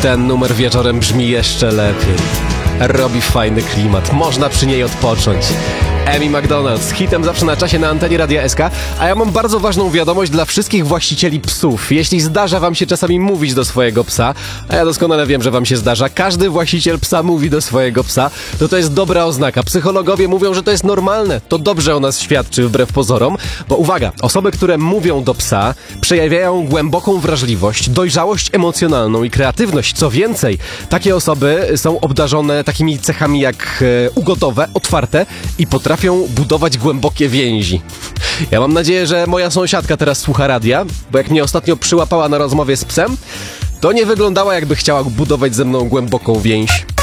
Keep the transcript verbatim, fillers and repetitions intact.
Ten numer wieczorem brzmi jeszcze lepiej. Robi fajny klimat, można przy niej odpocząć. Amy Macdonald z hitem zawsze na czasie na antenie Radia S K. A ja mam bardzo ważną wiadomość dla wszystkich właścicieli psów. Jeśli zdarza wam się czasami mówić do swojego psa, a ja doskonale wiem, że wam się zdarza, każdy właściciel psa mówi do swojego psa, to to jest dobra oznaka. Psychologowie mówią, że to jest normalne. To dobrze o nas świadczy wbrew pozorom, bo uwaga, osoby, które mówią do psa, przejawiają głęboką wrażliwość, dojrzałość emocjonalną i kreatywność. Co więcej, takie osoby są obdarzone takimi cechami jak e, ugodowe, otwarte i potrafią budować głębokie więzi. Ja mam nadzieję, że moja sąsiadka teraz słucha radia, bo jak mnie ostatnio przyłapała na rozmowie z psem, to nie wyglądała, jakby chciała budować ze mną głęboką więź.